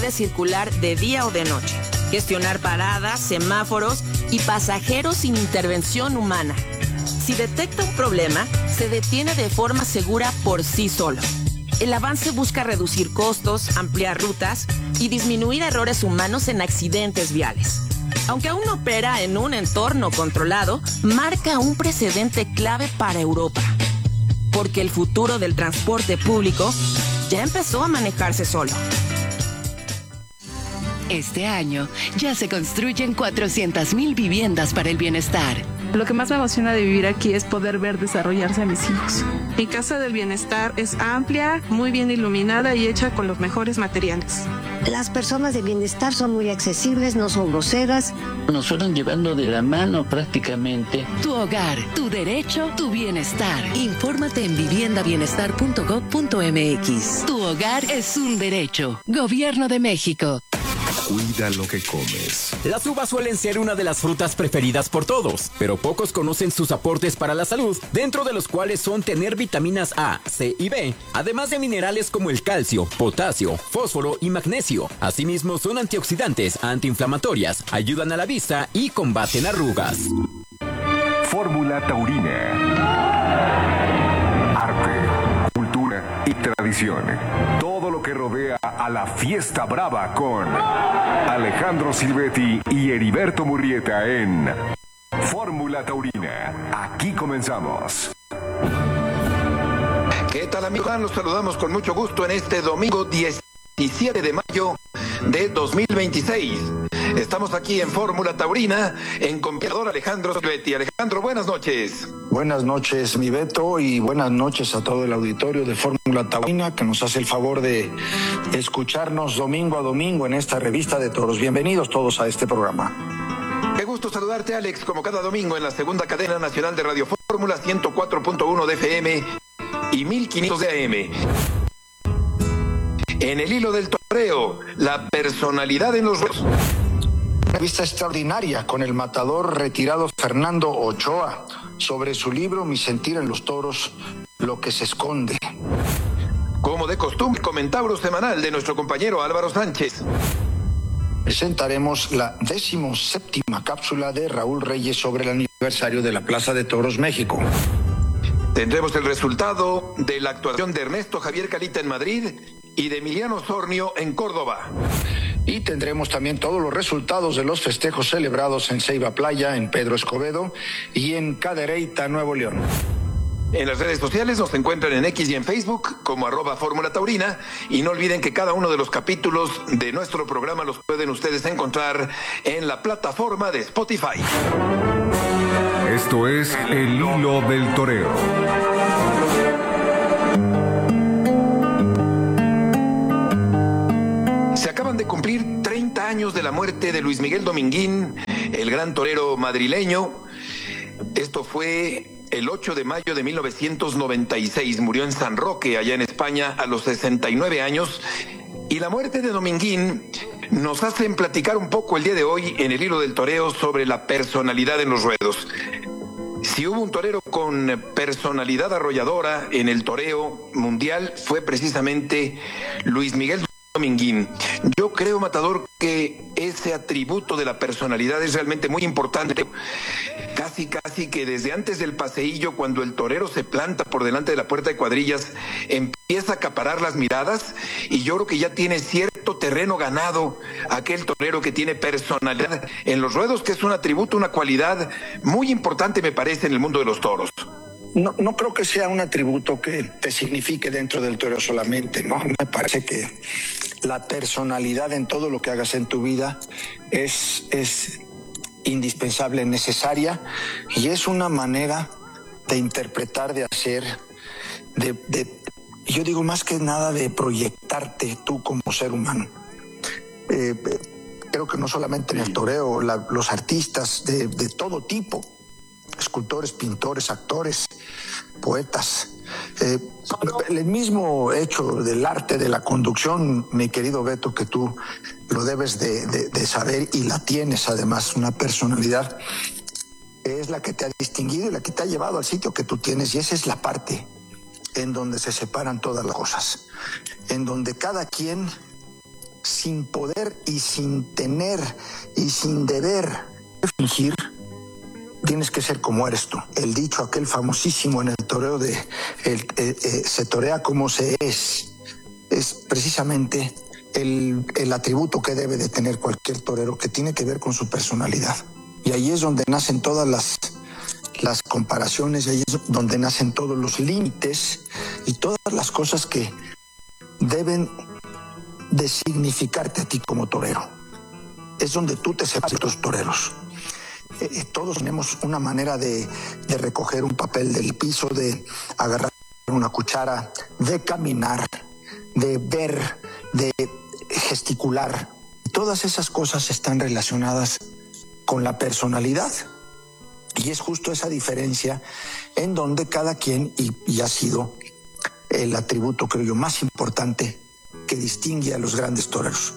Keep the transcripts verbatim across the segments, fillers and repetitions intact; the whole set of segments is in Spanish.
circular de día o de noche, gestionar paradas, semáforos y pasajeros sin intervención humana. Si detecta un problema, se detiene de forma segura por sí solo. El avance busca reducir costos, ampliar rutas y disminuir errores humanos en accidentes viales. Aunque aún opera en un entorno controlado, marca un precedente clave para Europa. Porque el futuro del transporte público ya empezó a manejarse solo. Este año ya se construyen cuatrocientas mil viviendas para el bienestar. Lo que más me emociona de vivir aquí es poder ver desarrollarse a mis hijos. Mi casa del bienestar es amplia, muy bien iluminada y hecha con los mejores materiales. Las personas de bienestar son muy accesibles, no son groseras. Nos fueron llevando de la mano prácticamente. Tu hogar, tu derecho, tu bienestar. Infórmate en vivienda bienestar punto gob punto eme equis. Tu hogar es un derecho. Gobierno de México. Cuida lo que comes. Las uvas suelen ser una de las frutas preferidas por todos, pero pocos conocen sus aportes para la salud, dentro de los cuales son tener vitaminas A, C y B, además de minerales como el calcio, potasio, fósforo y magnesio. Asimismo, son antioxidantes, antiinflamatorias, ayudan a la vista y combaten arrugas. Fórmula Taurina. Arte, cultura y tradición. Todo lo que rodea a la fiesta brava con Alejandro Silvetti y Heriberto Murrieta en Fórmula Taurina. Aquí comenzamos. ¿Qué tal, amigos? Los saludamos con mucho gusto en este domingo diecisiete de mayo de dos mil veintiséis. Estamos aquí en Fórmula Taurina, en compilador Alejandro Silvetti. Alejandro, buenas noches. Buenas noches, mi Beto, y buenas noches a todo el auditorio de Fórmula Taurina que nos hace el favor de escucharnos domingo a domingo en esta revista de toros. Bienvenidos todos a este programa. Qué gusto saludarte, Alex, como cada domingo en la segunda cadena nacional de Radio Fórmula, ciento cuatro punto uno de F M y mil quinientos de A M. En el hilo del toreo, la personalidad en los ruedos. Una vista extraordinaria con el matador retirado Fernando Ochoa sobre su libro Mi sentir en los toros, lo que se esconde. Como de costumbre, comentario semanal de nuestro compañero Álvaro Sánchez. Presentaremos la decimoséptima cápsula de Raúl Reyes sobre el aniversario de la Plaza de Toros México. Tendremos el resultado de la actuación de Ernesto Javier Calita en Madrid y de Emiliano Sornio en Córdoba. Y tendremos también todos los resultados de los festejos celebrados en Ceiba Playa, en Pedro Escobedo y en Cadereyta, Nuevo León. En las redes sociales nos encuentran en X y en Facebook como arroba Fórmula Taurina, y no olviden que cada uno de los capítulos de nuestro programa los pueden ustedes encontrar en la plataforma de Spotify. Esto es El Hilo del Toreo. Se acaban de cumplir treinta años de la muerte de Luis Miguel Dominguín, el gran torero madrileño. Esto fue el ocho de mayo de mil novecientos noventa y seis. Murió en San Roque, allá en España, a los sesenta y nueve años. Y la muerte de Dominguín nos hacen platicar un poco el día de hoy en el hilo del toreo sobre la personalidad en los ruedos. Si hubo un torero con personalidad arrolladora en el toreo mundial, fue precisamente Luis Miguel Dominguín. Yo creo, Matador, que ese atributo de la personalidad es realmente muy importante. Casi, casi que desde antes del paseillo, cuando el torero se planta por delante de la puerta de cuadrillas, empieza a acaparar las miradas, y yo creo que ya tiene cierto terreno ganado aquel torero que tiene personalidad en los ruedos, que es un atributo, una cualidad muy importante, me parece, en el mundo de los toros. No, no creo que sea un atributo que te signifique dentro del toreo solamente, ¿no? Me parece que la personalidad en todo lo que hagas en tu vida es, es indispensable, necesaria, y es una manera de interpretar, de hacer, de, de, yo digo más que nada de proyectarte tú como ser humano. Eh, creo que no solamente en el toreo, la, los artistas de, de todo tipo, escultores, pintores, actores, poetas. Eh, el mismo hecho del arte de la conducción, mi querido Beto, que tú lo debes de, de, de saber, y la tienes además, una personalidad, es la que te ha distinguido y la que te ha llevado al sitio que tú tienes, y esa es la parte en donde se separan todas las cosas, en donde cada quien sin poder y sin tener y sin deber fingir, tienes que ser como eres tú. El dicho aquel famosísimo en el toreo de el, eh, eh, se torea como se es, es precisamente el, el atributo que debe de tener cualquier torero, que tiene que ver con su personalidad. Y ahí es donde nacen todas las, las comparaciones, ahí es donde nacen todos los límites y todas las cosas que deben de significarte a ti como torero. Es donde tú te separas de otros toreros. Eh, todos tenemos una manera de, de recoger un papel del piso, de agarrar una cuchara, de caminar, de ver, de gesticular. Todas esas cosas están relacionadas con la personalidad. Y es justo esa diferencia en donde cada quien, y, y ha sido el atributo, creo yo, más importante que distingue a los grandes toreros.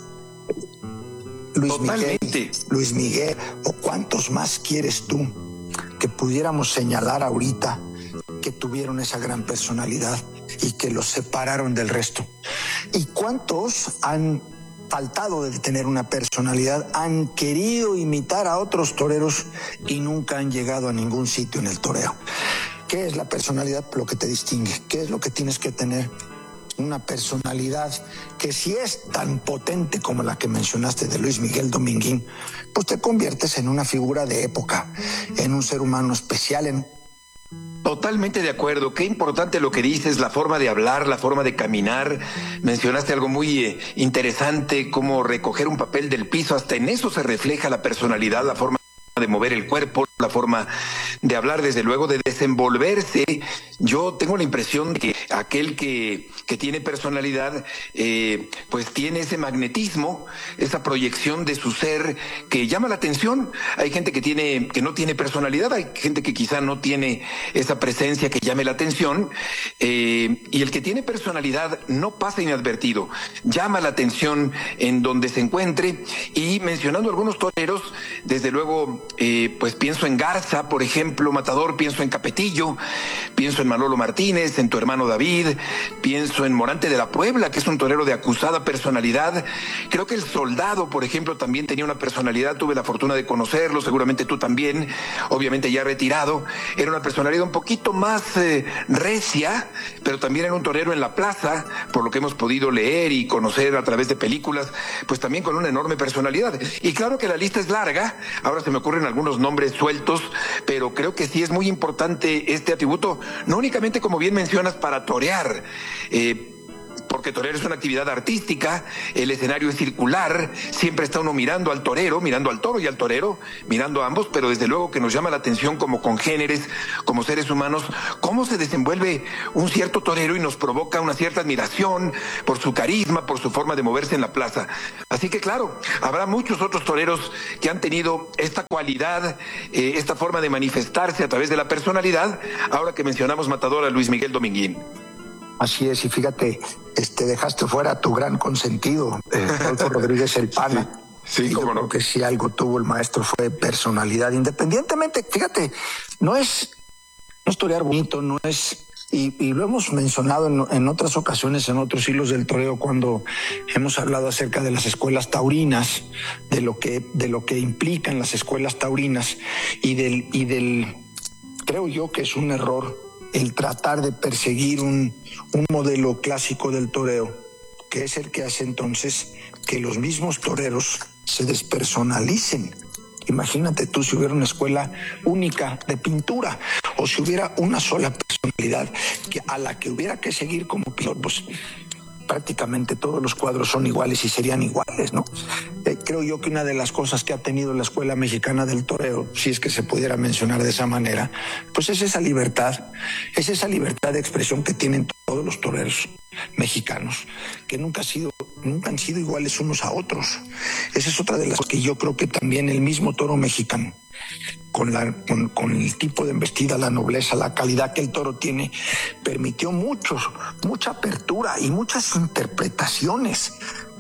Luis Miguel, Luis Miguel, o cuántos más quieres tú que pudiéramos señalar ahorita que tuvieron esa gran personalidad y que los separaron del resto. ¿Y cuántos han faltado de tener una personalidad, han querido imitar a otros toreros y nunca han llegado a ningún sitio en el toreo? ¿Qué es la personalidad? Lo que te distingue. ¿Qué es lo que tienes que tener? Una personalidad que, si es tan potente como la que mencionaste de Luis Miguel Dominguín, pues te conviertes en una figura de época, en un ser humano especial, en... Totalmente de acuerdo. Qué importante lo que dices, la forma de hablar, la forma de caminar. Mencionaste algo muy eh, interesante, como recoger un papel del piso. Hasta en eso se refleja la personalidad, la forma de mover el cuerpo, la forma de hablar, desde luego, de desenvolverse. Yo tengo la impresión de que aquel que, que tiene personalidad, eh, pues tiene ese magnetismo, esa proyección de su ser que llama la atención. Hay gente que tiene, que no tiene personalidad, hay gente que quizá no tiene esa presencia que llame la atención, eh, y el que tiene personalidad no pasa inadvertido, llama la atención en donde se encuentre. Y mencionando algunos toreros, desde luego, eh, pues pienso en Garza, por ejemplo, Matador, pienso en Capetillo, pienso en Manolo Martínez, en tu hermano David, pienso en Morante de la Puebla, que es un torero de acusada personalidad. Creo que el Soldado, por ejemplo, también tenía una personalidad, tuve la fortuna de conocerlo, seguramente tú también, obviamente ya retirado. Era una personalidad un poquito más eh, recia, pero también era un torero en la plaza, por lo que hemos podido leer y conocer a través de películas, pues también con una enorme personalidad. Y claro que la lista es larga, ahora se me ocurren algunos nombres sueltos, pero creo que sí es muy importante este atributo, no únicamente, como bien mencionas, para torear, eh, porque torear es una actividad artística, el escenario es circular, siempre está uno mirando al torero, mirando al toro y al torero, mirando a ambos, pero desde luego que nos llama la atención como congéneres, como seres humanos, cómo se desenvuelve un cierto torero y nos provoca una cierta admiración por su carisma, por su forma de moverse en la plaza. Así que claro, habrá muchos otros toreros que han tenido esta cualidad, eh, esta forma de manifestarse a través de la personalidad, ahora que mencionamos Matador a Luis Miguel Dominguín. Así es, y fíjate, este, dejaste fuera a tu gran consentido, eh, Rodolfo Rodríguez el Pana. Sí, sí, cómo no. Que si algo tuvo el maestro fue personalidad, independientemente, fíjate, no es, no es torear bonito, no es, y, y lo hemos mencionado en, en otras ocasiones, en otros hilos del toreo, cuando hemos hablado acerca de las escuelas taurinas, de lo que, de lo que implican las escuelas taurinas, y del, y del, creo yo que es un error el tratar de perseguir un, un modelo clásico del toreo, que es el que hace entonces que los mismos toreros se despersonalicen. Imagínate tú si hubiera una escuela única de pintura, o si hubiera una sola personalidad que, a la que hubiera que seguir como pintor, pues prácticamente todos los cuadros son iguales y serían iguales, ¿no? Eh, creo yo que una de las cosas que ha tenido la Escuela Mexicana del Toreo, si es que se pudiera mencionar de esa manera, pues es esa libertad, es esa libertad de expresión que tienen todos los toreros mexicanos, que nunca ha sido, nunca han sido iguales unos a otros. Esa es otra de las cosas que yo creo que también el mismo toro mexicano, con, la, con, con el tipo de embestida, la nobleza, la calidad que el toro tiene, permitió muchos, mucha apertura y muchas interpretaciones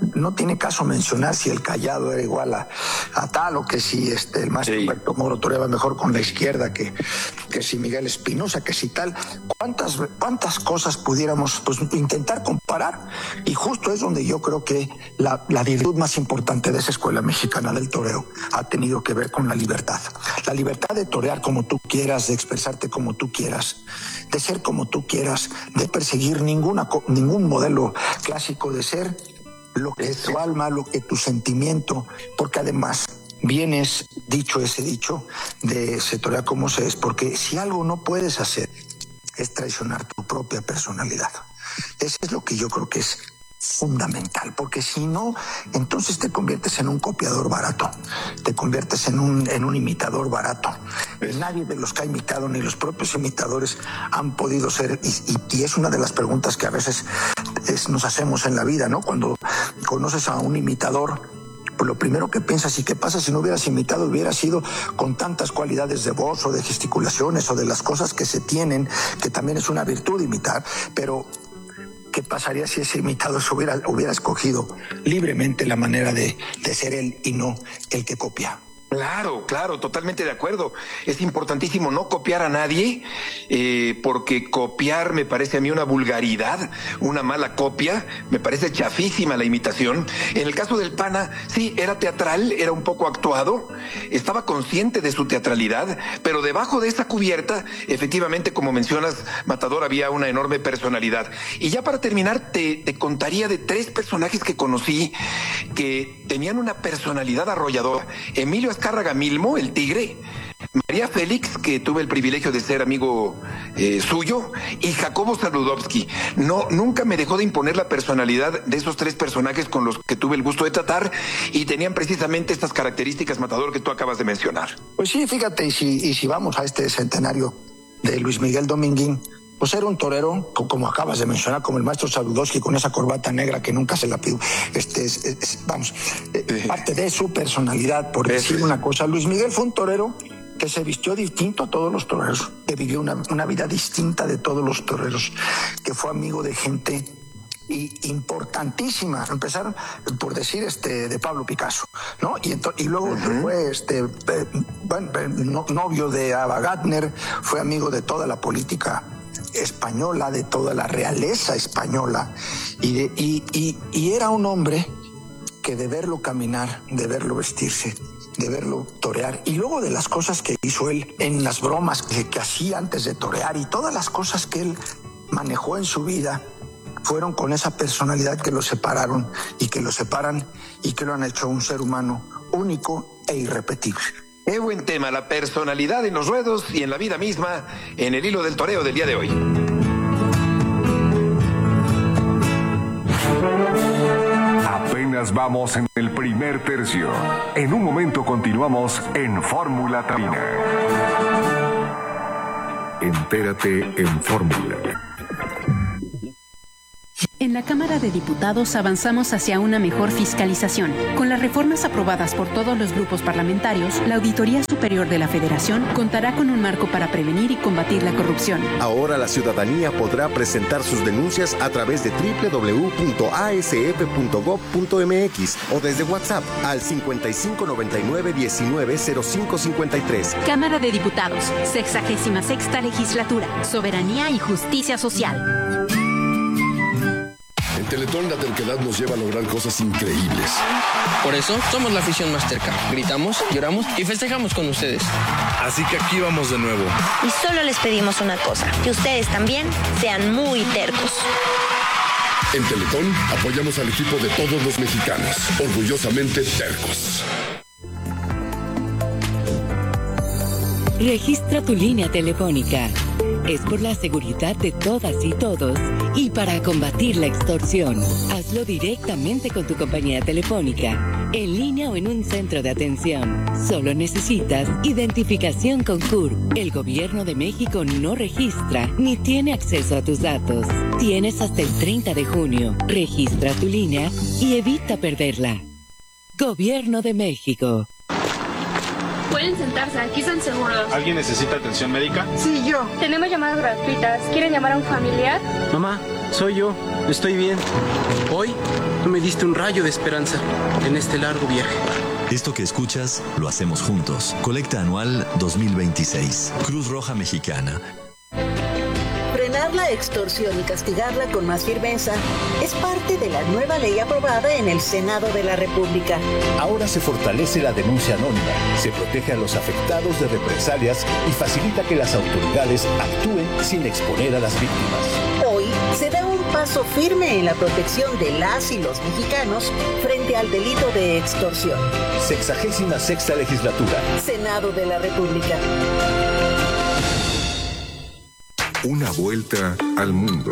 no tiene caso mencionar si el Callado era igual a, a tal, o que si este, el maestro sí. Humberto Moro toreaba mejor con la izquierda que, que si Miguel Espinosa, que si tal. ¿Cuántas, cuántas cosas pudiéramos pues, intentar comparar? Y justo es donde yo creo que la, la virtud más importante de esa escuela mexicana del toreo ha tenido que ver con la libertad. La libertad de torear como tú quieras, de expresarte como tú quieras, de ser como tú quieras, de perseguir ninguna, ningún modelo clásico de ser, lo que es tu alma, lo que es tu sentimiento, porque además bien es dicho ese dicho de se torea como se es, porque si algo no puedes hacer es traicionar tu propia personalidad. Eso es lo que yo creo que es fundamental, porque si no, entonces te conviertes en un copiador barato, te conviertes en un, en un imitador barato. Nadie de los que ha imitado, ni los propios imitadores han podido ser, y, y, y es una de las preguntas que a veces es, nos hacemos en la vida, ¿no? Cuando conoces a un imitador, pues lo primero que piensas, ¿y qué pasa si no hubieras imitado, hubieras sido con tantas cualidades de voz o de gesticulaciones o de las cosas que se tienen, que también es una virtud imitar, pero ¿qué pasaría si ese imitador se hubiera, hubiera escogido libremente la manera de, de ser él y no el que copia? Claro, claro, totalmente de acuerdo. Es importantísimo no copiar a nadie, eh, porque copiar me parece a mí una vulgaridad, una mala copia, me parece chafísima la imitación. En el caso del Pana, sí, era teatral, era un poco actuado, estaba consciente de su teatralidad, pero debajo de esa cubierta, efectivamente, como mencionas, Matador, había una enorme personalidad. Y ya para terminar, te, te contaría de tres personajes que conocí que tenían una personalidad arrolladora. Emilio Azcárraga Milmo, el Tigre, María Félix, que tuve el privilegio de ser amigo eh, suyo, y Jacobo Saludowski. No, nunca me dejó de imponer la personalidad de esos tres personajes con los que tuve el gusto de tratar, y tenían precisamente estas características, Matador, que tú acabas de mencionar. Pues sí, fíjate, y si, y si vamos a este centenario de Luis Miguel Dominguín, pues era un torero, como acabas de mencionar, como el maestro Saludowski, con esa corbata negra que nunca se la pidió. Este es, es, vamos, eh, parte de su personalidad, por decir una cosa. Luis Miguel fue un torero que se vistió distinto a todos los toreros, que vivió una, una vida distinta de todos los toreros, que fue amigo de gente y importantísima, empezar por decir este de Pablo Picasso, ¿no? Y, ento, y luego uh-huh. fue este eh, bueno, no, novio de Ava Gardner, fue amigo de toda la política española, de toda la realeza española, y, de, y, y, y era un hombre que de verlo caminar, de verlo vestirse, de verlo torear, y luego de las cosas que hizo él en las bromas que, que hacía antes de torear, y todas las cosas que él manejó en su vida, fueron con esa personalidad que lo separaron y que lo separan y que lo han hecho un ser humano único e irrepetible. Qué buen tema, la personalidad en los ruedos y en la vida misma, en el hilo del toreo del día de hoy. Apenas vamos en el primer tercio. En un momento continuamos en Fórmula Taurina. Entérate en Fórmula. En la Cámara de Diputados avanzamos hacia una mejor fiscalización. Con las reformas aprobadas por todos los grupos parlamentarios, la Auditoría Superior de la Federación contará con un marco para prevenir y combatir la corrupción. Ahora la ciudadanía podrá presentar sus denuncias a través de doble u doble u doble u punto a s f punto gob punto m x o desde WhatsApp al cincuenta y cinco noventa y nueve diecinueve cero cinco cincuenta y tres. Cámara de Diputados, sexagésima sexta legislatura, soberanía y justicia social. En Teletón la terquedad nos lleva a lograr cosas increíbles. Por eso somos la afición más terca. Gritamos, lloramos y festejamos con ustedes. Así que aquí vamos de nuevo. Y solo les pedimos una cosa, que ustedes también sean muy tercos. En Teletón apoyamos al equipo de todos los mexicanos, orgullosamente tercos. Registra tu línea telefónica. Es por la seguridad de todas y todos y para combatir la extorsión. Hazlo directamente con tu compañía telefónica, en línea o en un centro de atención. Solo necesitas identificación con C U R P. El Gobierno de México no registra ni tiene acceso a tus datos. Tienes hasta el treinta de junio. Registra tu línea y evita perderla. Gobierno de México. Pueden sentarse, aquí están seguros. ¿Alguien necesita atención médica? Sí, yo. Tenemos llamadas gratuitas. ¿Quieren llamar a un familiar? Mamá, soy yo, estoy bien. Hoy tú me diste un rayo de esperanza en este largo viaje. Esto que escuchas lo hacemos juntos. Colecta anual dos mil veintiséis. Cruz Roja Mexicana. Frenar la extorsión y castigarla con más firmeza es parte de la nueva ley aprobada en el Senado de la República. Ahora se fortalece la denuncia anónima, se protege a los afectados de represalias y facilita que las autoridades actúen sin exponer a las víctimas. Hoy se da un paso firme en la protección de las y los mexicanos frente al delito de extorsión. Sexagésima sexta legislatura. Senado de la República. Una vuelta al mundo.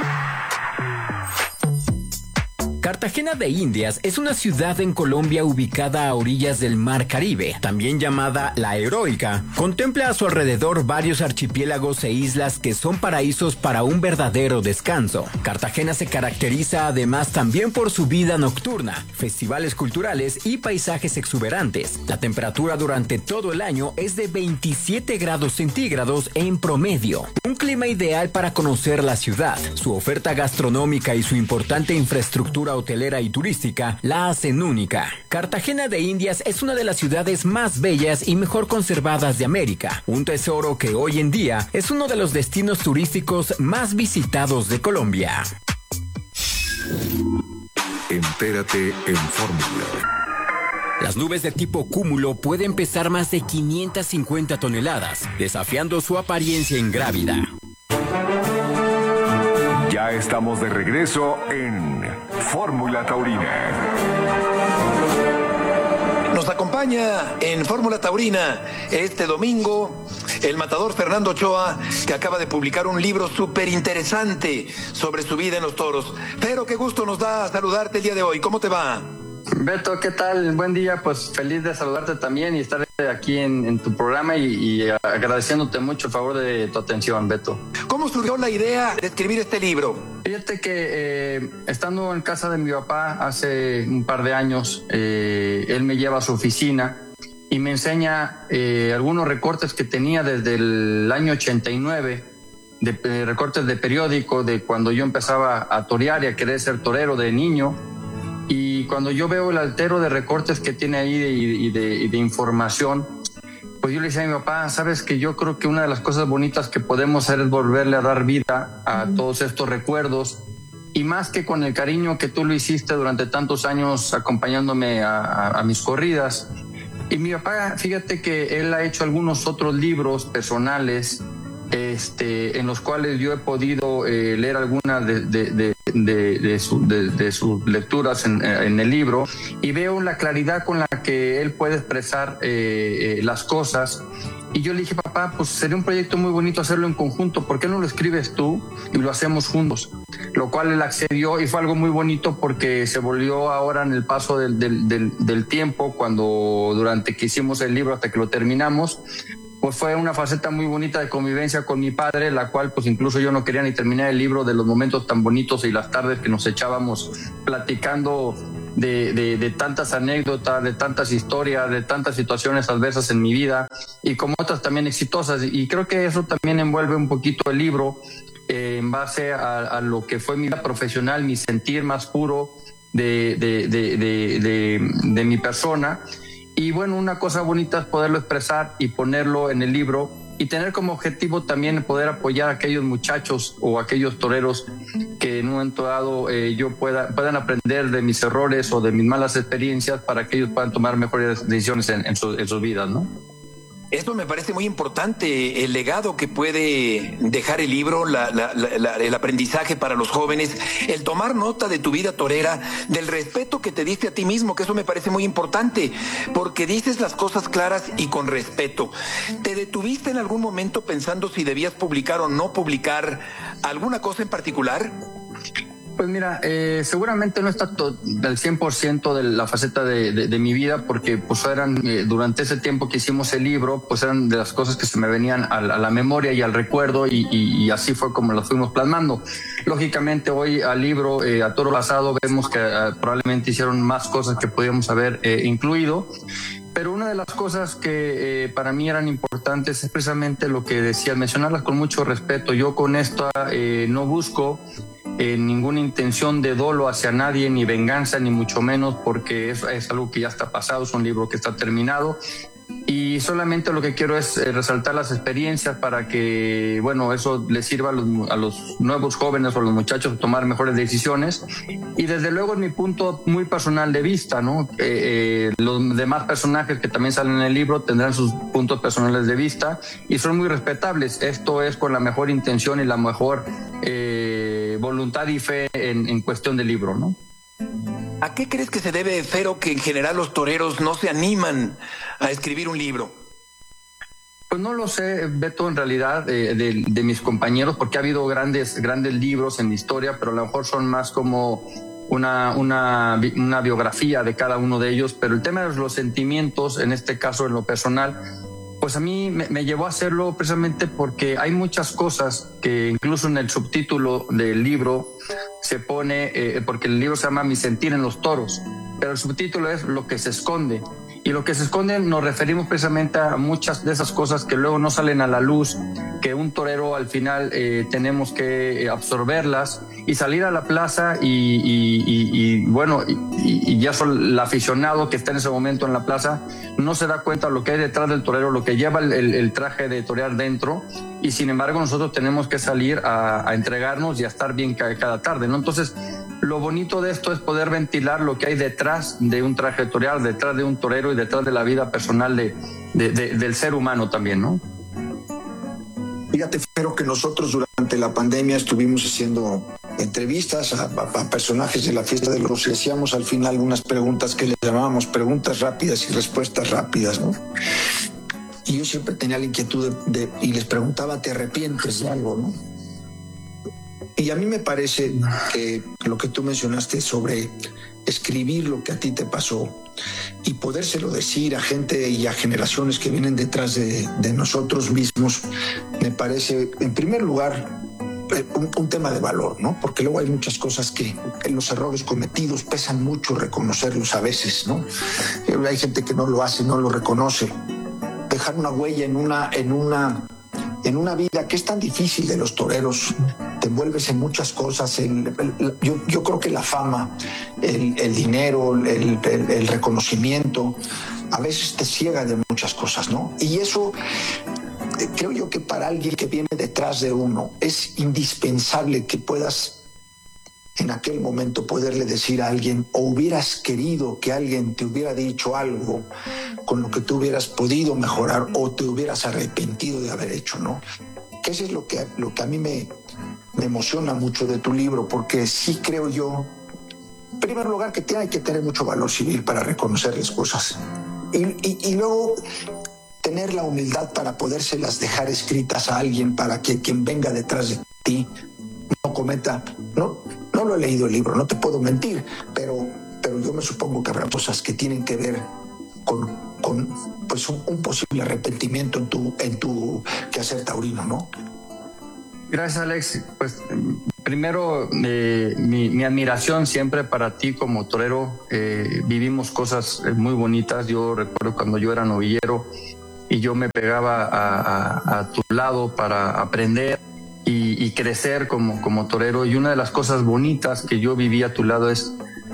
Cartagena de Indias es una ciudad en Colombia ubicada a orillas del Mar Caribe, también llamada La Heroica. Contempla a su alrededor varios archipiélagos e islas que son paraísos para un verdadero descanso. Cartagena se caracteriza además también por su vida nocturna, festivales culturales y paisajes exuberantes. La temperatura durante todo el año es de veintisiete grados centígrados en promedio. Un clima ideal para conocer la ciudad. Su oferta gastronómica y su importante infraestructura hotelera y turística la hacen única. Cartagena de Indias es una de las ciudades más bellas y mejor conservadas de América, un tesoro que hoy en día es uno de los destinos turísticos más visitados de Colombia. Entérate en Fórmula. Las nubes de tipo cúmulo pueden pesar más de quinientas cincuenta toneladas, desafiando su apariencia ingrávida. Ya estamos de regreso en Fórmula Taurina. Nos acompaña en Fórmula Taurina este domingo el matador Fernando Ochoa, que acaba de publicar un libro súper interesante sobre su vida en los toros. Pero qué gusto nos da saludarte el día de hoy. ¿Cómo te va? Beto, ¿qué tal? Buen día, pues feliz de saludarte también y estar aquí en, en tu programa y, y agradeciéndote mucho el favor de tu atención, Beto. ¿Cómo surgió la idea de escribir este libro? Fíjate que eh, estando en casa de mi papá hace un par de años, eh, él me lleva a su oficina y me enseña eh, algunos recortes que tenía desde el año ochenta y nueve, de, de recortes de periódico, de cuando yo empezaba a torear y a querer ser torero de niño. Y cuando yo veo el altero de recortes que tiene ahí de, y, de, y de información, pues yo le decía a mi papá, sabes que yo creo que una de las cosas bonitas que podemos hacer es volverle a dar vida a uh-huh. todos estos recuerdos, y más que con el cariño que tú lo hiciste durante tantos años acompañándome a, a, a mis corridas. Y mi papá, fíjate que él ha hecho algunos otros libros personales, este, en los cuales yo he podido eh, leer algunas de, de, de, de, de, su, de, de sus lecturas en, en el libro, y veo la claridad con la que él puede expresar eh, eh, las cosas. Y yo le dije, papá, pues sería un proyecto muy bonito hacerlo en conjunto, ¿por qué no lo escribes tú y lo hacemos juntos? Lo cual él accedió, y fue algo muy bonito porque se volvió ahora en el paso del, del, del, del tiempo, cuando durante que hicimos el libro hasta que lo terminamos, pues fue una faceta muy bonita de convivencia con mi padre, la cual pues incluso yo no quería ni terminar el libro de los momentos tan bonitos y las tardes que nos echábamos platicando de, de, de tantas anécdotas, de tantas historias, de tantas situaciones adversas en mi vida, y como otras también exitosas. Y creo que eso también envuelve un poquito el libro eh, en base a, a lo que fue mi vida profesional, mi sentir más puro de, de, de, de, de, de mi persona. Y bueno, una cosa bonita es poderlo expresar y ponerlo en el libro, y tener como objetivo también poder apoyar a aquellos muchachos o aquellos toreros que en un momento dado eh, yo pueda, puedan aprender de mis errores o de mis malas experiencias, para que ellos puedan tomar mejores decisiones en, en, su, en sus vidas, ¿no? Esto me parece muy importante, el legado que puede dejar el libro, la, la, la, el aprendizaje para los jóvenes, el tomar nota de tu vida torera, del respeto que te diste a ti mismo, que eso me parece muy importante, porque dices las cosas claras y con respeto. ¿Te detuviste en algún momento pensando si debías publicar o no publicar alguna cosa en particular? Pues mira, eh, seguramente no está to- del cien por ciento de la faceta de, de, de mi vida, porque pues eran, eh, durante ese tiempo que hicimos el libro, pues eran de las cosas que se me venían a, a la memoria y al recuerdo, y, y, y así fue como las fuimos plasmando. Lógicamente hoy al libro, eh, a toro pasado, vemos que eh, probablemente hicieron más cosas que podíamos haber eh, incluido. Pero una de las cosas que eh, para mí eran importantes es precisamente lo que decías, mencionarlas con mucho respeto. Yo con esto eh, no busco eh, ninguna intención de dolo hacia nadie, ni venganza, ni mucho menos, porque es, es algo que ya está pasado, es un libro que está terminado. Y solamente lo que quiero es eh, resaltar las experiencias para que, bueno, eso les sirva a los, a los nuevos jóvenes o a los muchachos a tomar mejores decisiones. Y desde luego es mi punto muy personal de vista, ¿no? Eh, eh, los demás personajes que también salen en el libro tendrán sus puntos personales de vista y son muy respetables. Esto es con la mejor intención y la mejor eh, voluntad y fe en, en cuestión del libro, ¿no? ¿A qué crees que se debe, Fero, que en general los toreros no se animan a escribir un libro? Pues no lo sé, Beto, en realidad, eh, de, de mis compañeros, porque ha habido grandes, grandes libros en mi historia, pero a lo mejor son más como una, una, una biografía de cada uno de ellos. Pero el tema de los sentimientos, en este caso en lo personal, pues a mí me, me llevó a hacerlo precisamente porque hay muchas cosas que incluso en el subtítulo del libro se pone, eh, porque el libro se llama Mi sentir en los toros, pero el subtítulo es Lo que se esconde. Y lo que se esconde nos referimos precisamente a muchas de esas cosas que luego no salen a la luz, que un torero al final eh, tenemos que absorberlas y salir a la plaza y, y, y, y bueno, y, y ya son el aficionado que está en ese momento en la plaza no se da cuenta de lo que hay detrás del torero, lo que lleva el, el, el traje de torear dentro, y sin embargo nosotros tenemos que salir a, a entregarnos y a estar bien cada, cada tarde, ¿no? Entonces, lo bonito de esto es poder ventilar lo que hay detrás de un traje de torear, detrás de un torero y detrás de la vida personal de, de, de, del ser humano también, ¿no? Fíjate, Fero, que nosotros durante la pandemia estuvimos haciendo entrevistas a, a, a personajes de la fiesta de los y hacíamos al final unas preguntas que le llamábamos preguntas rápidas y respuestas rápidas, ¿no? Y yo siempre tenía la inquietud de, de, y les preguntaba, ¿te arrepientes de algo, no? Y a mí me parece que lo que tú mencionaste sobre escribir lo que a ti te pasó y podérselo decir a gente y a generaciones que vienen detrás de, de nosotros mismos, me parece, en primer lugar, un, un tema de valor, ¿no? Porque luego hay muchas cosas que en los errores cometidos pesan mucho reconocerlos a veces, ¿no? Hay gente que no lo hace, no lo reconoce. Dejar una huella en una, en una, en una vida que es tan difícil de los toreros, te envuelves en muchas cosas. El, el, yo, yo creo que la fama, el, el dinero, el, el, el reconocimiento, a veces te ciega de muchas cosas, ¿no? Y eso, creo yo que para alguien que viene detrás de uno, es indispensable que puedas en aquel momento poderle decir a alguien, o hubieras querido que alguien te hubiera dicho algo con lo que tú hubieras podido mejorar o te hubieras arrepentido de haber hecho, ¿no? Que eso es lo que, lo que a mí me, me emociona mucho de tu libro, porque sí creo yo, en primer lugar, que tiene que tener mucho valor civil para reconocer las cosas. Y, y, y luego tener la humildad para podérselas dejar escritas a alguien para que quien venga detrás de ti no cometa, no, no lo he leído el libro, no te puedo mentir, pero, pero yo me supongo que habrá cosas que tienen que ver con, con pues un, un posible arrepentimiento en tu, en tu quehacer taurino, ¿no? Gracias, Alex. Pues primero, eh, mi, mi admiración siempre para ti como torero. Eh, vivimos cosas muy bonitas. Yo recuerdo cuando yo era novillero y yo me pegaba a, a, a tu lado para aprender y, y crecer como, como torero. Y una de las cosas bonitas que yo viví a tu lado es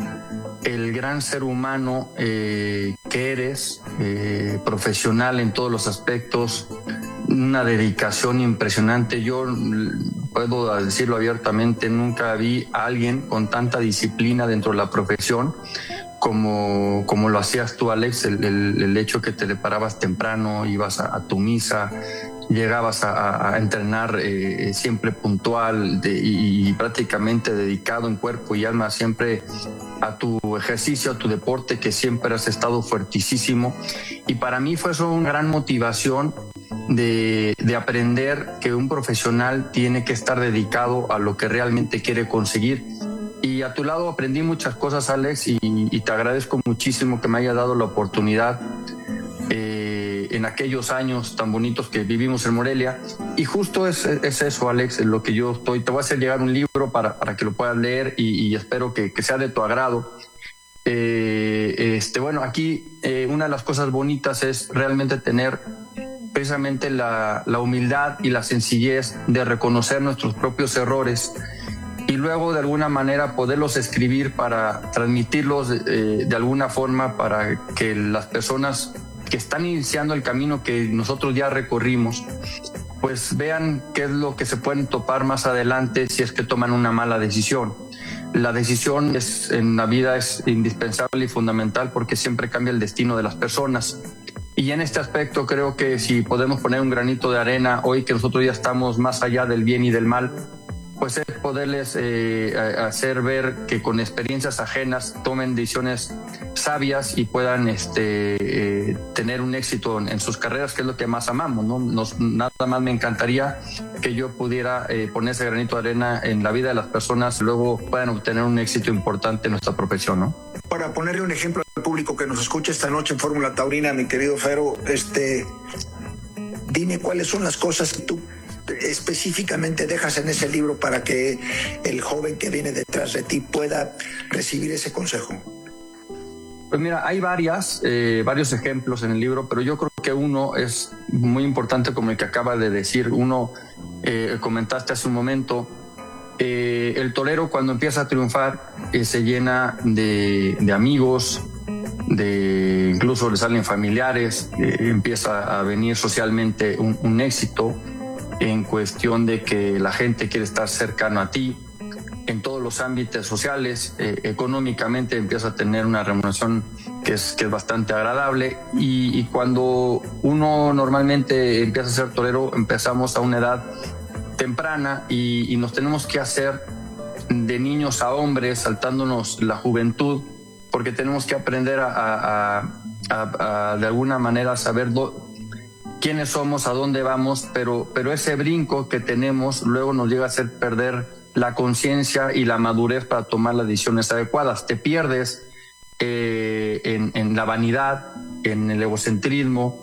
el gran ser humano eh, que eres, eh, profesional en todos los aspectos, una dedicación impresionante. Yo puedo decirlo abiertamente, nunca vi a alguien con tanta disciplina dentro de la profesión como, como lo hacías tú, Alex. El, el, el hecho que te parabas temprano, ibas a, a tu misa, llegabas a, a entrenar eh, siempre puntual de, y, y prácticamente dedicado en cuerpo y alma siempre a tu ejercicio, a tu deporte, que siempre has estado fuertísimo. Y para mí fue eso una gran motivación de, de aprender que un profesional tiene que estar dedicado a lo que realmente quiere conseguir. Y a tu lado aprendí muchas cosas, Alex, y, y te agradezco muchísimo que me haya dado la oportunidad eh, en aquellos años tan bonitos que vivimos en Morelia. Y justo es, es eso, Alex, en lo que yo estoy. Te voy a hacer llegar un libro para, para que lo puedas leer y, y espero que, que sea de tu agrado. Eh, este, bueno, aquí eh, una de las cosas bonitas es realmente tener precisamente la, la humildad y la sencillez de reconocer nuestros propios errores y luego de alguna manera poderlos escribir para transmitirlos eh, de alguna forma para que las personas que están iniciando el camino que nosotros ya recorrimos, pues vean qué es lo que se pueden topar más adelante si es que toman una mala decisión. La decisión es, en la vida es indispensable y fundamental porque siempre cambia el destino de las personas. Y en este aspecto creo que si podemos poner un granito de arena hoy que nosotros ya estamos más allá del bien y del mal, pues es poderles eh, hacer ver que con experiencias ajenas tomen decisiones sabias y puedan este, eh, tener un éxito en, en sus carreras, que es lo que más amamos, ¿no? Nos, nada más me encantaría que yo pudiera eh, poner ese granito de arena en la vida de las personas y luego puedan obtener un éxito importante en nuestra profesión, ¿no? Para ponerle un ejemplo al público que nos escucha esta noche en Fórmula Taurina, mi querido Fero, este, dime cuáles son las cosas que tú específicamente dejas en ese libro para que el joven que viene detrás de ti pueda recibir ese consejo. Pues mira, hay varias, eh, varios ejemplos en el libro, pero yo creo que uno es muy importante como el que acaba de decir. Uno, eh, comentaste hace un momento, eh, el torero cuando empieza a triunfar eh, se llena de, de amigos, de incluso le salen familiares, eh, empieza a venir socialmente un, un éxito en cuestión de que la gente quiere estar cercano a ti en todos los ámbitos sociales, eh, económicamente empieza a tener una remuneración que es, que es bastante agradable y, y cuando uno normalmente empieza a ser torero empezamos a una edad temprana y, y nos tenemos que hacer de niños a hombres saltándonos la juventud porque tenemos que aprender a, a, a, a de alguna manera saber do, quiénes somos, a dónde vamos, pero, pero ese brinco que tenemos luego nos llega a hacer perder la conciencia y la madurez para tomar las decisiones adecuadas. Te pierdes eh, en, en la vanidad, en el egocentrismo,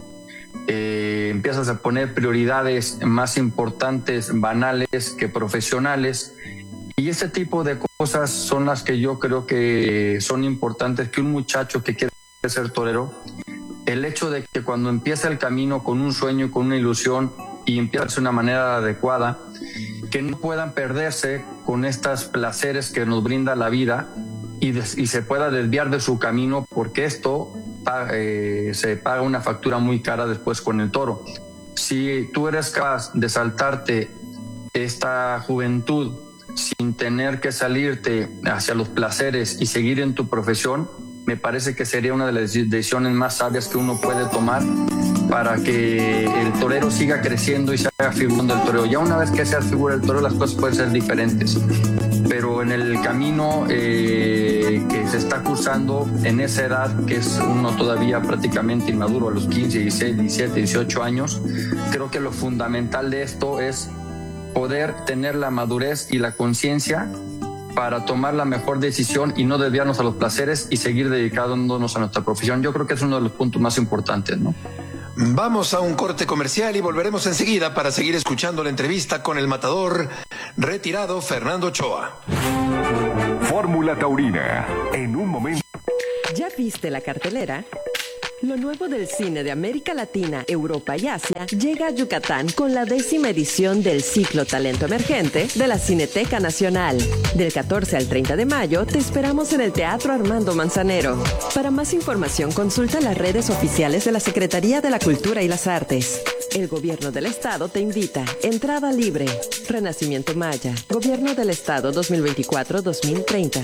eh, empiezas a poner prioridades más importantes, banales que profesionales, y ese tipo de cosas son las que yo creo que son importantes que un muchacho que quiere ser torero, el hecho de que cuando empieza el camino con un sueño y con una ilusión y empieza de una manera adecuada, que no puedan perderse con estos placeres que nos brinda la vida y, de, y se pueda desviar de su camino porque esto eh, se paga una factura muy cara después con el toro. Si tú eres capaz de saltarte esta juventud sin tener que salirte hacia los placeres y seguir en tu profesión, me parece que sería una de las decisiones más sabias que uno puede tomar para que el torero siga creciendo y se haga figura del torero. Ya una vez que sea figura del torero, las cosas pueden ser diferentes. Pero en el camino eh, que se está cursando en esa edad, que es uno todavía prácticamente inmaduro, a los quince, dieciséis, diecisiete, dieciocho años, creo que lo fundamental de esto es poder tener la madurez y la conciencia para tomar la mejor decisión y no desviarnos a los placeres y seguir dedicándonos a nuestra profesión. Yo creo que es uno de los puntos más importantes, ¿no? Vamos a un corte comercial y volveremos enseguida para seguir escuchando la entrevista con el matador retirado Fernando Ochoa. Fórmula Taurina, en un momento. ¿Ya viste la cartelera? Lo nuevo del cine de América Latina, Europa y Asia llega a Yucatán con la décima edición del ciclo Talento Emergente de la Cineteca Nacional. Del catorce al treinta de mayo te esperamos en el Teatro Armando Manzanero. Para más información consulta las redes oficiales de la Secretaría de la Cultura y las Artes. El Gobierno del Estado te invita. Entrada libre. Renacimiento Maya. Gobierno del Estado dos mil veinticuatro a dos mil treinta.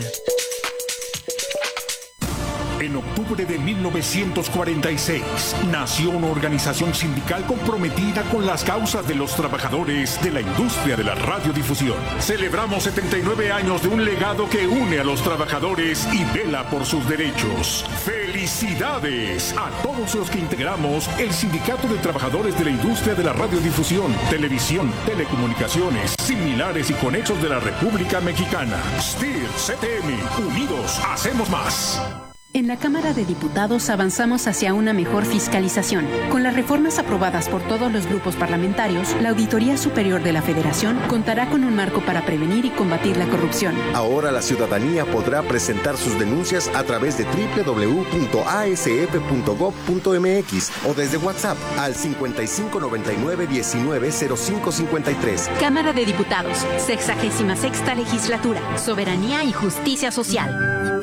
En octubre de mil novecientos cuarenta y seis nació una organización sindical comprometida con las causas de los trabajadores de la industria de la radiodifusión. Celebramos setenta y nueve años de un legado que une a los trabajadores y vela por sus derechos. ¡Felicidades a todos los que integramos el Sindicato de Trabajadores de la Industria de la Radiodifusión, Televisión, Telecomunicaciones, Similares y Conexos de la República Mexicana! S T I R C T M, unidos hacemos más. En la Cámara de Diputados avanzamos hacia una mejor fiscalización. Con las reformas aprobadas por todos los grupos parlamentarios, la Auditoría Superior de la Federación contará con un marco para prevenir y combatir la corrupción. Ahora la ciudadanía podrá presentar sus denuncias a través de doble u doble u doble u punto a s f punto gob punto m x o desde WhatsApp al cincuenta y cinco noventa y nueve diecinueve cero cinco cincuenta y tres. Cámara de Diputados, sexagésima sexta legislatura, soberanía y justicia social.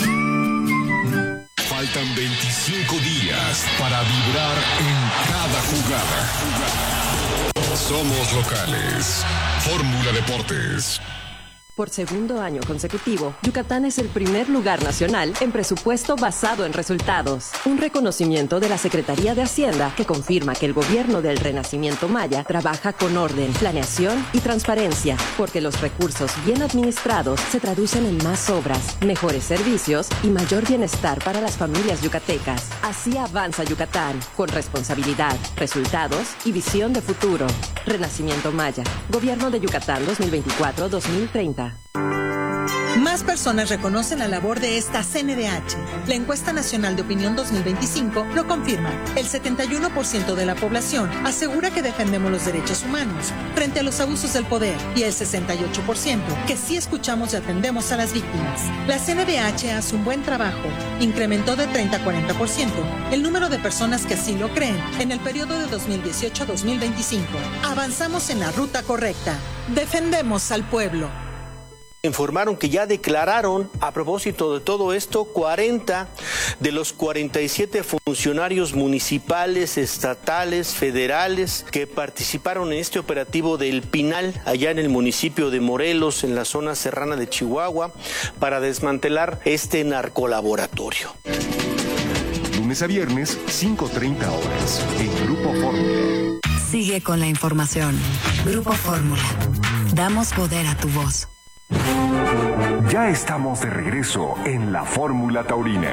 Faltan veinticinco días para vibrar en cada jugada. Somos locales. Fórmula Deportes. Por segundo año consecutivo, Yucatán es el primer lugar nacional en presupuesto basado en resultados. Un reconocimiento de la Secretaría de Hacienda que confirma que el gobierno del Renacimiento Maya trabaja con orden, planeación y transparencia, porque los recursos bien administrados se traducen en más obras, mejores servicios y mayor bienestar para las familias yucatecas. Así avanza Yucatán, con responsabilidad, resultados y visión de futuro. Renacimiento Maya, Gobierno de Yucatán dos mil veinticuatro a dos mil treinta. Más personas reconocen la labor de esta C N D H. La encuesta nacional de opinión dos mil veinticinco lo confirma. El setenta y uno por ciento de la población asegura que defendemos los derechos humanos frente a los abusos del poder y el sesenta y ocho por ciento que sí escuchamos y atendemos a las víctimas. La C N D H hace un buen trabajo. Incrementó de treinta a cuarenta por ciento el número de personas que así lo creen en el periodo de dos mil dieciocho a dos mil veinticinco. Avanzamos en la ruta correcta. Defendemos al pueblo. Informaron que ya declararon, a propósito de todo esto, cuarenta de los cuarenta y siete funcionarios municipales, estatales, federales que participaron en este operativo del Pinal, allá en el municipio de Morelos, en la zona serrana de Chihuahua, para desmantelar este narcolaboratorio. Lunes a viernes, cinco treinta horas, en Grupo Fórmula. Sigue con la información. Grupo Fórmula. Damos poder a tu voz. Ya estamos de regreso en la Fórmula Taurina.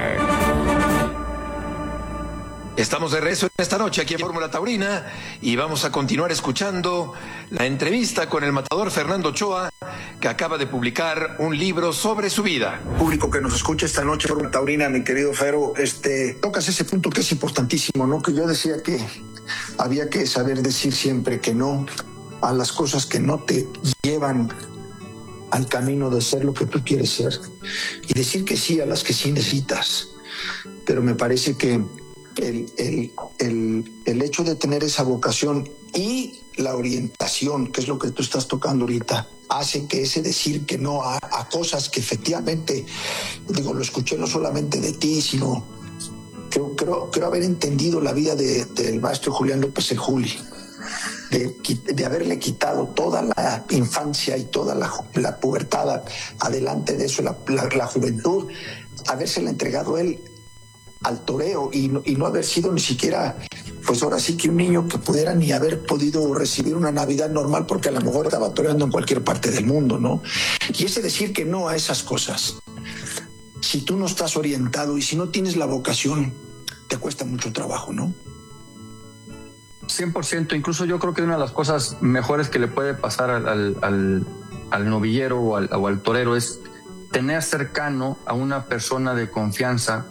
Estamos de regreso esta noche aquí en Fórmula Taurina y vamos a continuar escuchando la entrevista con el matador Fernando Ochoa, que acaba de publicar un libro sobre su vida. Público que nos escucha esta noche, Fórmula Taurina, mi querido Fero, este, tocas ese punto que es importantísimo, ¿no? Que yo decía que había que saber decir siempre que no a las cosas que no te llevan al camino de ser lo que tú quieres ser y decir que sí a las que sí necesitas. Pero me parece que el, el, el, el hecho de tener esa vocación y la orientación, que es lo que tú estás tocando ahorita, hace que ese decir que no a, a cosas que efectivamente, digo, lo escuché no solamente de ti, sino creo, creo, creo haber entendido la vida de, del maestro Julián López el Juli. De, de haberle quitado toda la infancia y toda la, la pubertad adelante de eso, la, la, la juventud, habérsela entregado él al toreo y no, y no haber sido ni siquiera, pues ahora sí que un niño que pudiera ni haber podido recibir una Navidad normal porque a lo mejor estaba toreando en cualquier parte del mundo, ¿no? Y ese decir que no a esas cosas, si tú no estás orientado y si no tienes la vocación, te cuesta mucho trabajo, ¿no? cien por ciento, incluso yo creo que una de las cosas mejores que le puede pasar al, al, al, al novillero o al, o al torero es tener cercano a una persona de confianza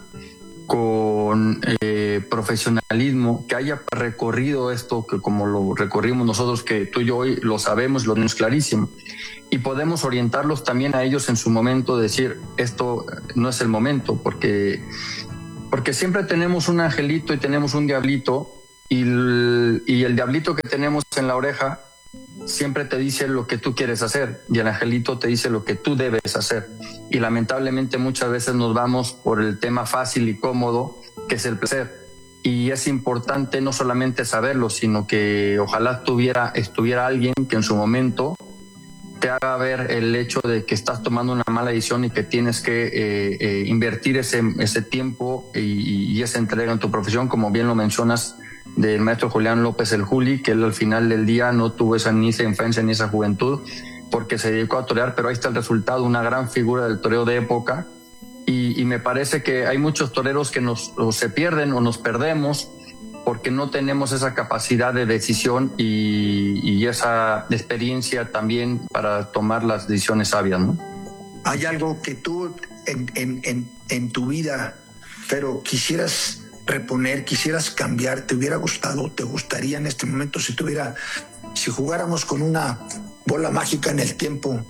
con eh, profesionalismo, que haya recorrido esto, que como lo recorrimos nosotros, que tú y yo hoy lo sabemos, lo tenemos clarísimo, y podemos orientarlos también a ellos en su momento, de decir, esto no es el momento, porque, porque siempre tenemos un angelito y tenemos un diablito, Y el, y el diablito que tenemos en la oreja siempre te dice lo que tú quieres hacer y el angelito te dice lo que tú debes hacer. Y lamentablemente muchas veces nos vamos por el tema fácil y cómodo, que es el placer. Y es importante no solamente saberlo, sino que ojalá tuviera, estuviera alguien que en su momento te haga ver el hecho de que estás tomando una mala decisión y que tienes que eh, eh, invertir ese, ese tiempo y, y esa entrega en tu profesión, como bien lo mencionas, del maestro Julián López el Juli, que él al final del día no tuvo esa, ni esa infancia ni esa juventud porque se dedicó a torear, pero ahí está el resultado, una gran figura del toreo de época y, y me parece que hay muchos toreros que nos o se pierden o nos perdemos porque no tenemos esa capacidad de decisión y, y esa experiencia también para tomar las decisiones sabias, ¿no? Hay algo que tú en, en, en, en tu vida pero quisieras reponer, quisieras cambiar, te hubiera gustado, te gustaría en este momento si tuviera, si jugáramos con una bola mágica en el tiempo,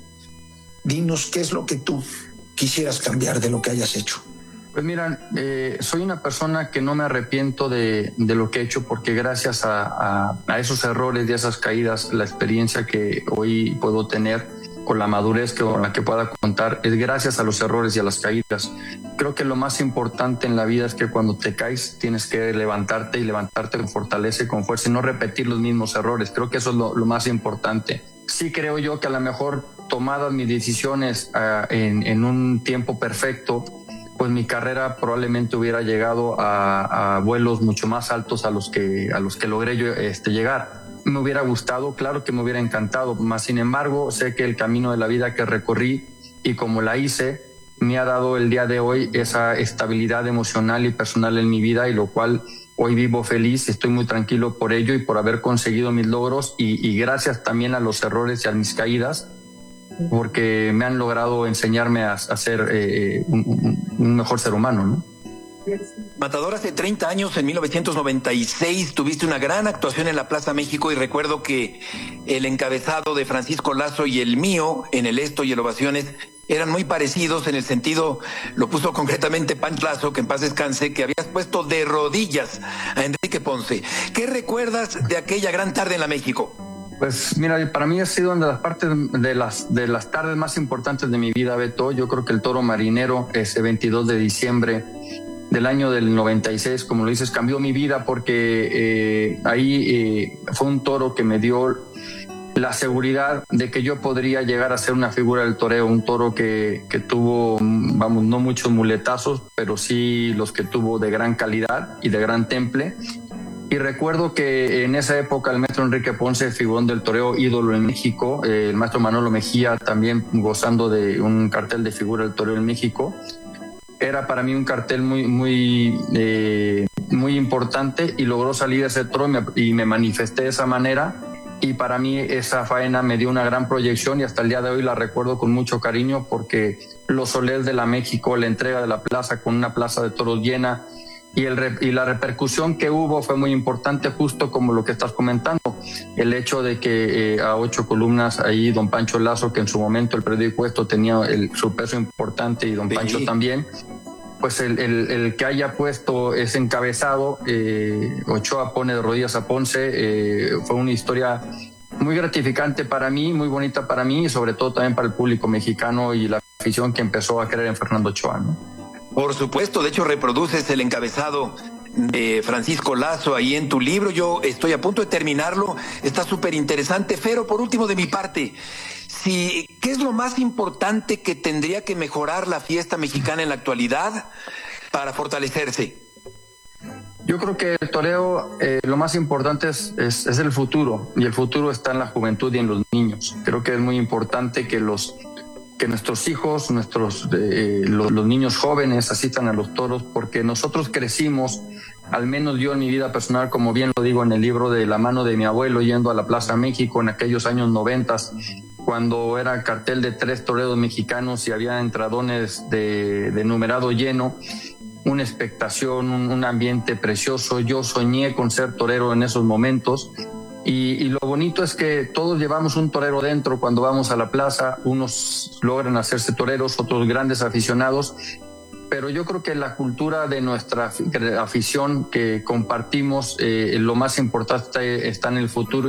dinos qué es lo que tú quisieras cambiar de lo que hayas hecho. Pues mira, eh, soy una persona que no me arrepiento de, de lo que he hecho, porque gracias a, a, a esos errores y a esas caídas, la experiencia que hoy puedo tener, con la madurez que, con la que pueda contar, es gracias a los errores y a las caídas. Creo que lo más importante en la vida es que cuando te caes tienes que levantarte, y levantarte con fortaleza y con fuerza, y no repetir los mismos errores. Creo que eso es lo, lo más importante. Sí creo yo que a lo mejor tomadas mis decisiones uh, en, en un tiempo perfecto, pues mi carrera probablemente hubiera llegado a, a vuelos mucho más altos a los que, a los que logré yo este, llegar. Me hubiera gustado, claro que me hubiera encantado, más sin embargo sé que el camino de la vida que recorrí y como la hice me ha dado el día de hoy esa estabilidad emocional y personal en mi vida, y lo cual hoy vivo feliz, estoy muy tranquilo por ello y por haber conseguido mis logros, y, y gracias también a los errores y a mis caídas, porque me han logrado enseñarme a, a ser eh, un, un mejor ser humano, ¿no? Matador, hace treinta años, en mil novecientos noventa y seis, tuviste una gran actuación en la Plaza México, y recuerdo que el encabezado de Francisco Lazo y el mío, en el Esto y el Ovaciones, eran muy parecidos en el sentido, lo puso concretamente Pancho Lazo, que en paz descanse, que habías puesto de rodillas a Enrique Ponce. ¿Qué recuerdas de aquella gran tarde en la México? Pues mira, para mí ha sido una de las partes de las, de las tardes más importantes de mi vida, Beto. Yo creo que el Toro Marinero, ese veintidós de diciembre del año del noventa y seis, como lo dices, cambió mi vida, porque eh, ahí eh, fue un toro que me dio la seguridad de que yo podría llegar a ser una figura del toreo, un toro que, que tuvo, vamos, no muchos muletazos, pero sí los que tuvo de gran calidad y de gran temple. Y recuerdo que en esa época el maestro Enrique Ponce, figurón del toreo, ídolo en México, eh, el maestro Manolo Mejía también gozando de un cartel de figura del toreo en México, era para mí un cartel muy, muy, eh, muy importante, y logró salir ese toro y me, y me manifesté de esa manera. Y para mí esa faena me dio una gran proyección, y hasta el día de hoy la recuerdo con mucho cariño, porque los solés de la México, la entrega de la plaza con una plaza de toros llena, y, el, y la repercusión que hubo fue muy importante, justo como lo que estás comentando, el hecho de que eh, a ocho columnas ahí don Pancho Lazo, que en su momento el periódico Esto tenía el, su peso importante, y don sí. Pancho también, pues el, el, el que haya puesto ese encabezado, eh, Ochoa pone de rodillas a Ponce, eh, fue una historia muy gratificante para mí, muy bonita para mí, y sobre todo también para el público mexicano y la afición que empezó a creer en Fernando Ochoa, ¿no? Por supuesto, de hecho reproduces el encabezado de Francisco Lazo ahí en tu libro. Yo estoy a punto de terminarlo, está súper interesante. Pero por último de mi parte, si, ¿qué es lo más importante que tendría que mejorar la fiesta mexicana en la actualidad para fortalecerse? Yo creo que el toreo, eh, lo más importante es, es, es el futuro, y el futuro está en la juventud y en los niños. Creo que es muy importante que los que nuestros hijos, nuestros eh, los, los niños jóvenes asistan a los toros, porque nosotros crecimos, al menos yo en mi vida personal, como bien lo digo en el libro, de la mano de mi abuelo yendo a la Plaza México en aquellos años noventas, cuando era cartel de tres toreros mexicanos y había entradones de, de numerado lleno, una expectación, un, un ambiente precioso. Yo soñé con ser torero en esos momentos. Y, y lo bonito es que todos llevamos un torero dentro cuando vamos a la plaza. Unos logran hacerse toreros, otros grandes aficionados, pero yo creo que la cultura de nuestra afición que compartimos, eh, lo más importante está en el futuro.